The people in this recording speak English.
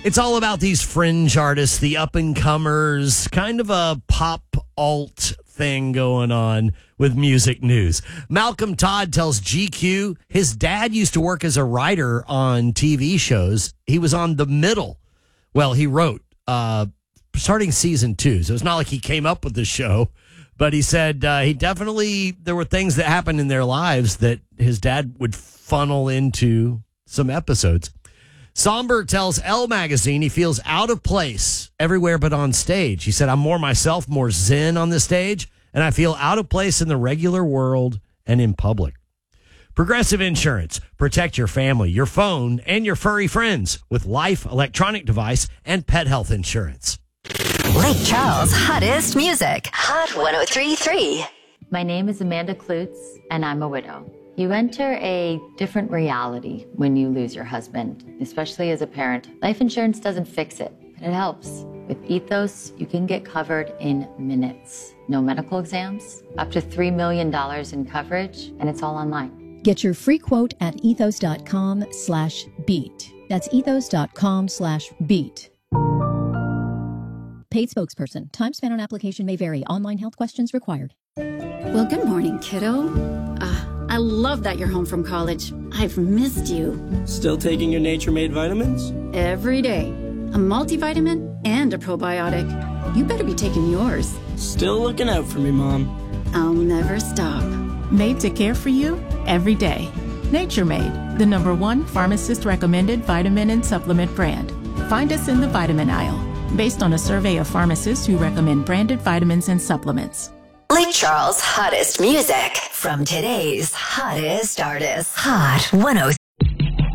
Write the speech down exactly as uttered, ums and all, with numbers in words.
It's all about these fringe artists, the up-and-comers, kind of a pop alt thing going on with music news. Malcolm Todd tells G Q his dad used to work as a writer on T V shows. He was on The Middle. Well, he wrote uh, starting season two, so it's not like he came up with the show, but he said uh, he definitely, there were things that happened in their lives that his dad would funnel into some episodes. Somber tells Elle Magazine he feels out of place everywhere but on stage. He said, I'm more myself, more zen on the stage, and I feel out of place in the regular world and in public. Progressive Insurance. Protect your family, your phone, and your furry friends with Life electronic device and pet health insurance. Lake Charles' hottest music. Hot one oh three point three. My name is Amanda Klutz, and I'm a widow. You enter a different reality when you lose your husband, especially as a parent. Life insurance doesn't fix it, but it helps. With Ethos, you can get covered in minutes. No medical exams, up to three million dollars in coverage, and it's all online. Get your free quote at ethos.com slash beat. That's ethos.com slash beat. Paid spokesperson. Time spent on application may vary. Online health questions required. Well, good morning, kiddo. Uh, I love that you're home from college. I've missed you. Still taking your Nature Made vitamins? Every day. A multivitamin and a probiotic. You better be taking yours. Still looking out for me, Mom. I'll never stop. Made to care for you every day. Nature Made, the number one pharmacist-recommended vitamin and supplement brand. Find us in the vitamin aisle, based on a survey of pharmacists who recommend branded vitamins and supplements. Lake Charles' hottest music from today's hottest artists. Hot one oh